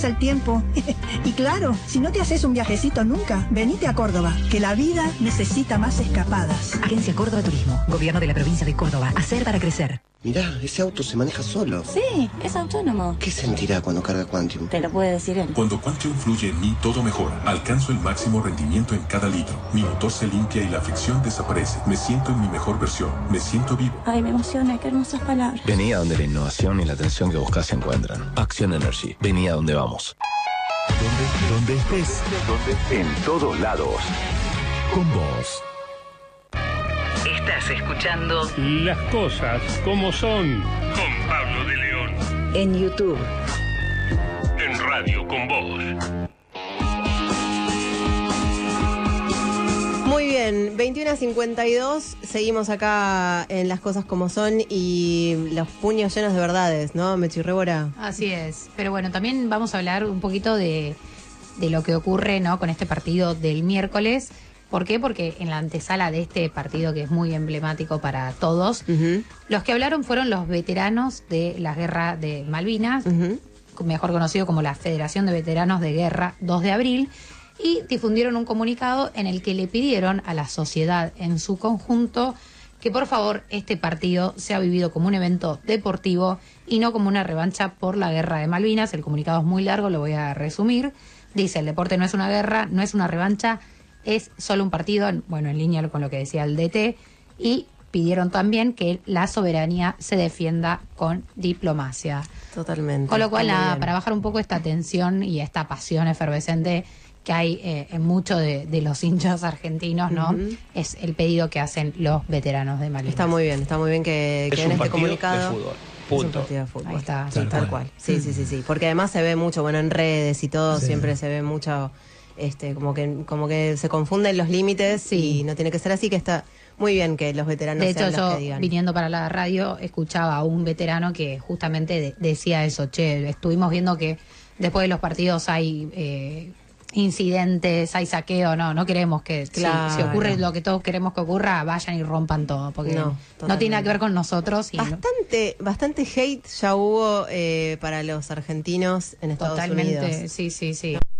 el tiempo. Y claro, si no te haces un viajecito nunca, venite a Córdoba, que la vida necesita más escapadas. Agencia Córdoba Turismo, Gobierno de la Provincia de Córdoba. Hacer para crecer. Mirá, ese auto se maneja solo. Sí, es autónomo. ¿Qué sentirá cuando carga Quantium? Te lo puede decir él. Cuando Quantium fluye en mí, todo mejora. Alcanzo el máximo rendimiento en cada litro. Mi motor se limpia y la fricción desaparece. Me siento en mi mejor versión. Me siento vivo. Ay, me emociona. Qué hermosas palabras. Vení a donde la innovación y la atención que buscas se encuentran. Action Energy. Vení a donde vamos. Donde estés. En todos lados. Con vos. Estás escuchando Las cosas como son con Pablo de León. en YouTube. En Radio con Vos. Muy bien, 21:52, seguimos acá en Las Cosas Como Son y los puños llenos de verdades, ¿no, Mechi Rébora? Así es, pero bueno, también vamos a hablar un poquito de lo que ocurre, ¿no?, con este partido del miércoles. ¿Por qué? Porque en la antesala de este partido, que es muy emblemático para todos, los que hablaron fueron los veteranos de la Guerra de Malvinas, mejor conocido como la Federación de Veteranos de Guerra 2 de Abril, y difundieron un comunicado en el que le pidieron a la sociedad en su conjunto que por favor este partido sea vivido como un evento deportivo y no como una revancha por la Guerra de Malvinas. El comunicado es muy largo, lo voy a resumir. Dice: el deporte no es una guerra, no es una revancha, es solo un partido, bueno, en línea con lo que decía el DT, y pidieron también que la soberanía se defienda con diplomacia. Totalmente. Con lo cual, nada, para bajar un poco esta tensión y esta pasión efervescente que hay en muchos de los hinchas argentinos, ¿no? Es el pedido que hacen los veteranos de Malvinas. Está muy bien que en este comunicado... de fútbol. Punto. Es un partido de fútbol. Ahí está. Sí, tal cual. Sí. Porque además se ve mucho, bueno, en redes y todo, siempre se ve mucho, como que se confunden los límites y no tiene que ser así, que está muy bien que los veteranos de sean hecho, los yo, que digan. viniendo para la radio, escuchaba a un veterano que justamente decía eso: che, estuvimos viendo que después de los partidos hay incidentes, hay saqueo, no queremos que Claro. si ocurre lo que todos queremos que ocurra, vayan y rompan todo, porque no tiene nada que ver con nosotros. Y bastante hate ya hubo para los argentinos en Estados totalmente, Unidos. sí.